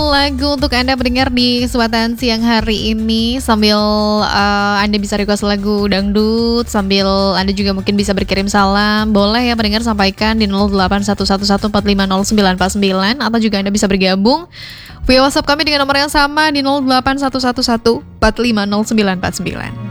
Lagu untuk Anda pendengar di kesempatan siang hari ini. Sambil Anda bisa request lagu dangdut, sambil Anda juga mungkin bisa berkirim salam. Boleh ya pendengar, sampaikan di 0811150949, atau juga Anda bisa bergabung via WhatsApp kami dengan nomor yang sama di 081114500949.